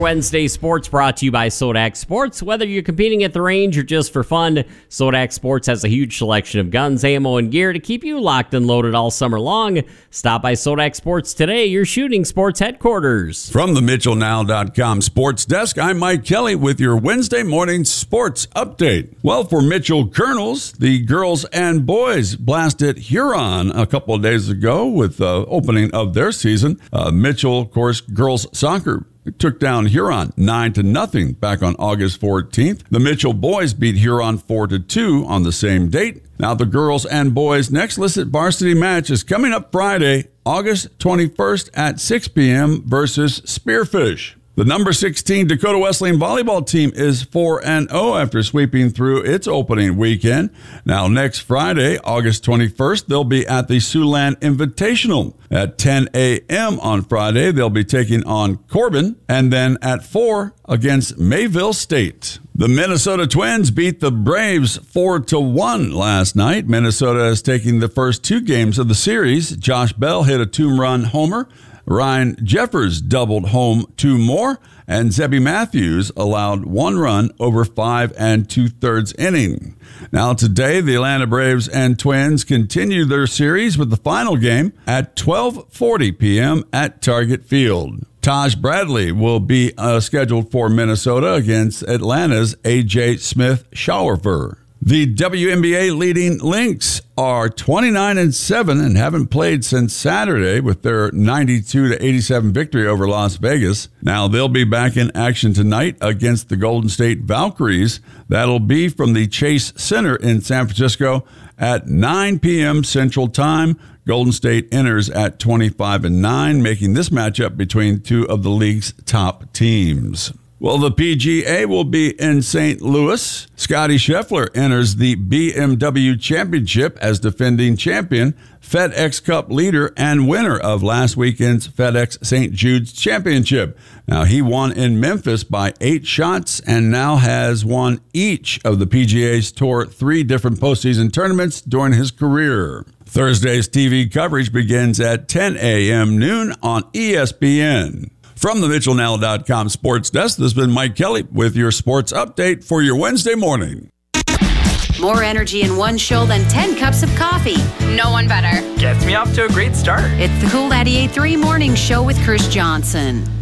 Wednesday Sports brought to you by Sodak Sports. Whether you're competing at the range or just for fun, Sodak Sports has a huge selection of guns, ammo, and gear to keep you locked and loaded all summer long. Stop by Sodak Sports today, your shooting sports headquarters. From the MitchellNow.com Sports Desk, I'm Mike Kelly with your Wednesday morning sports update. Well, for Mitchell Colonels, the girls and boys blasted Huron a couple of days ago with the opening of their season. Mitchell, of course, girls soccer took down Huron 9-0 back on August 14th. The Mitchell boys beat Huron 4-2 on the same date. Now the girls and boys next listed varsity match is coming up Friday, August 21st at 6 p.m. versus Spearfish. The number 16 Dakota Wesleyan volleyball team is 4-0 after sweeping through its opening weekend. Now, next Friday, August 21st, they'll be at the Siouxland Invitational. At 10 a.m. on Friday, they'll be taking on Corbin, and then at 4 against Mayville State. The Minnesota Twins beat the Braves 4-1 last night. Minnesota is taking the first two games of the series. Josh Bell hit a two-run homer. Ryan Jeffers doubled home two more, and Zebby Matthews allowed one run over 5 2/3 innings. Now today, the Atlanta Braves and Twins continue their series with the final game at 12:40 p.m. at Target Field. Taj Bradley will be scheduled for Minnesota against Atlanta's A.J. Smith-Shawver. The WNBA leading Lynx are 29-7 and haven't played since Saturday with their 92-87 victory over Las Vegas. Now they'll be back in action tonight against the Golden State Valkyries. That'll be from the Chase Center in San Francisco at 9 p.m. Central Time. Golden State enters at 25-9, making this matchup between two of the league's top teams. Well, the PGA will be in St. Louis. Scotty Scheffler enters the BMW Championship as defending champion, FedEx Cup leader, and winner of last weekend's FedEx St. Jude's Championship. Now, he won in Memphis by 8 shots and now has won each of the PGA's Tour 3 different postseason tournaments during his career. Thursday's TV coverage begins at 10 a.m. noon on ESPN. From the MitchellNow.com Sports Desk, this has been Mike Kelly with your sports update for your Wednesday morning. More energy in one show than 10 cups of coffee. No one better. Gets me off to a great start. It's the Cool 98.3 Morning Show with Chris Johnson.